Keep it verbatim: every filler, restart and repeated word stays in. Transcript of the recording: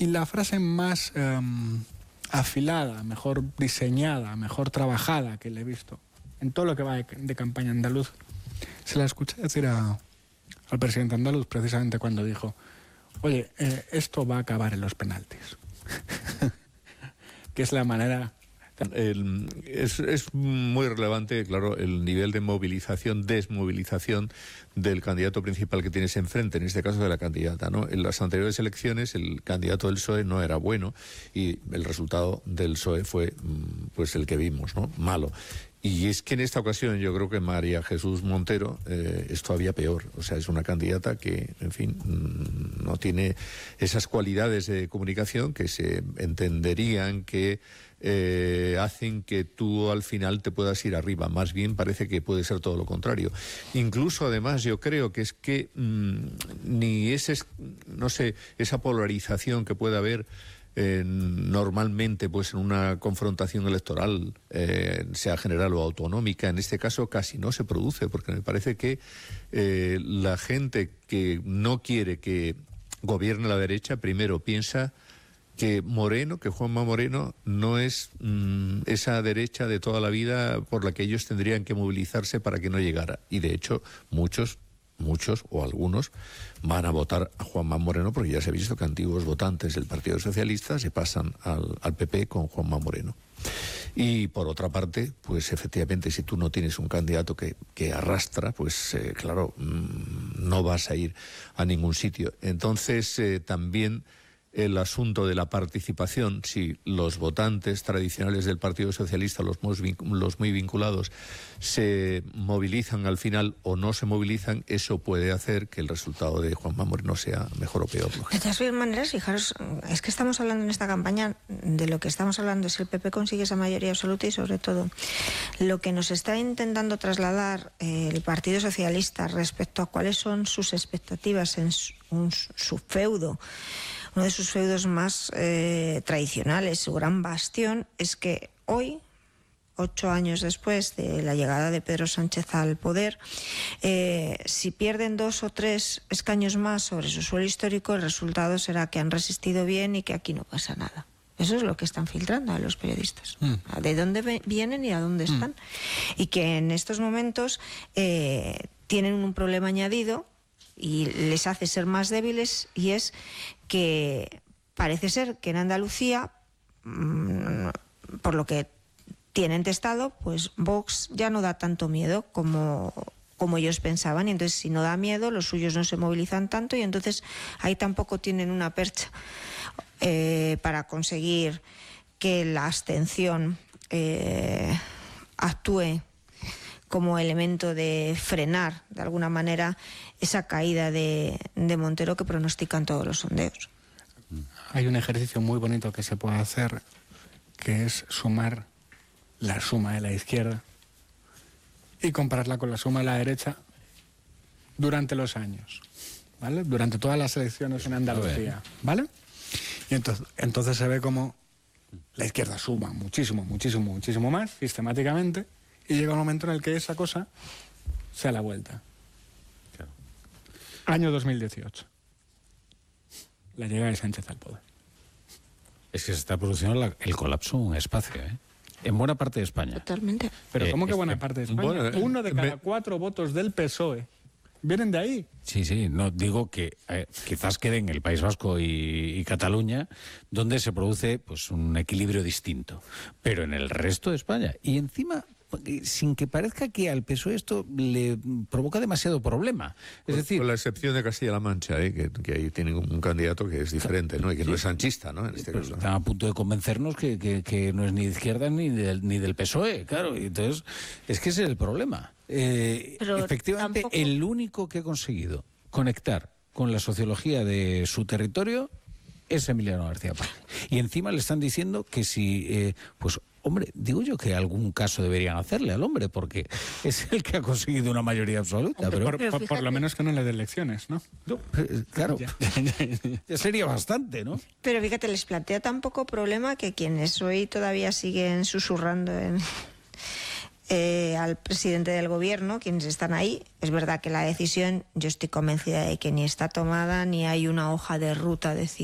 y la frase más um, afilada, mejor diseñada, mejor trabajada que le he visto en todo lo que va de, de campaña andaluz, se la escuché decir a, al presidente andaluz precisamente cuando dijo: oye, eh, esto va a acabar en los penaltis. Que es la manera... El, es, es muy relevante, claro, el nivel de movilización, desmovilización del candidato principal que tienes enfrente, en este caso de la candidata, ¿no? En las anteriores elecciones el candidato del P S O E no era bueno y el resultado del P S O E fue pues el que vimos, ¿no? Malo. Y es que en esta ocasión yo creo que María Jesús Montero eh, es todavía peor. O sea, es una candidata que, en fin, no tiene esas cualidades de comunicación que se entenderían que eh, hacen que tú al final te puedas ir arriba. Más bien parece que puede ser todo lo contrario. Incluso, además, yo creo que es que mmm, ni ese, no sé, esa polarización que puede haber Eh, normalmente pues en una confrontación electoral, eh, sea general o autonómica, en este caso casi no se produce, porque me parece que eh, la gente que no quiere que gobierne la derecha, primero piensa que Moreno, que Juanma Moreno no es mmm, esa derecha de toda la vida por la que ellos tendrían que movilizarse para que no llegara, y de hecho muchos muchos o algunos van a votar a Juanma Moreno, porque ya se ha visto que antiguos votantes del Partido Socialista se pasan al, al P P con Juanma Moreno. Y por otra parte, pues efectivamente, si tú no tienes un candidato que, que arrastra, pues eh, claro, mmm, no vas a ir a ningún sitio. Entonces eh, también el asunto de la participación, si los votantes tradicionales del Partido Socialista, los muy, los muy vinculados, se movilizan al final o no se movilizan, eso puede hacer que el resultado de Juanma Moreno sea mejor o peor. De todas maneras, fijaros, es que estamos hablando en esta campaña, de lo que estamos hablando es si el P P consigue esa mayoría absoluta y sobre todo lo que nos está intentando trasladar eh, el Partido Socialista respecto a cuáles son sus expectativas en su, un, su feudo, uno de sus feudos más eh, tradicionales, su gran bastión, es que hoy, ocho años después de la llegada de Pedro Sánchez al poder, eh, si pierden dos o tres escaños más sobre su suelo histórico, el resultado será que han resistido bien y que aquí no pasa nada. Eso es lo que están filtrando a los periodistas. Mm. De dónde vienen y a dónde están. Mm. Y que en estos momentos eh, tienen un problema añadido y les hace ser más débiles, y es que parece ser que en Andalucía, mmm, por lo que tienen testado, pues Vox ya no da tanto miedo como, como ellos pensaban, y entonces si no da miedo, los suyos no se movilizan tanto, y entonces ahí tampoco tienen una percha eh, para conseguir que la abstención eh, actúe como elemento de frenar de alguna manera esa caída de, de Montero que pronostican todos los sondeos. Hay un ejercicio muy bonito que se puede hacer, que es sumar la suma de la izquierda y compararla con la suma de la derecha durante los años, ¿vale? Durante todas las elecciones en Andalucía, ¿vale? Y entonces, entonces se ve como la izquierda suma muchísimo, muchísimo, muchísimo más sistemáticamente, y llega un momento en el que esa cosa se da la vuelta. Claro. Año dos mil dieciocho. La llegada de Sánchez al poder. Es que se está produciendo la, el colapso en un espacio, ¿eh? En buena parte de España. Totalmente. Pero Eh, ¿cómo que es, buena parte de España? Bueno, eh, Uno de cada me... cuatro votos del P S O E vienen de ahí. Sí, sí, no digo que eh, quizás quede en el País Vasco y, y Cataluña, donde se produce pues un equilibrio distinto, pero en el resto de España. Y encima, sin que parezca que al P S O E esto le provoca demasiado problema. Es con, decir, con la excepción de Castilla-La Mancha, ¿eh? que, que ahí tienen un candidato que es diferente, ¿no? Y que sí, no es sanchista, ¿no? En este pues caso. Están a punto de convencernos que, que, que no es ni de izquierda ni del, ni del P S O E, claro. Y entonces, es que ese es el problema. Eh, efectivamente, tampoco... el único que ha conseguido conectar con la sociología de su territorio es Emiliano García Paje. Y encima le están diciendo que si, eh, pues, hombre, digo yo que algún caso deberían hacerle al hombre, porque es el que ha conseguido una mayoría absoluta. Pero, por, por, por lo menos que no le dé elecciones, ¿no? no claro, ya. ya sería bastante, ¿no? Pero fíjate, les plantea tan poco problema que quienes hoy todavía siguen susurrando en... Eh, al presidente del gobierno, quienes están ahí, es verdad que la decisión, yo estoy convencida de que ni está tomada ni hay una hoja de ruta decidida.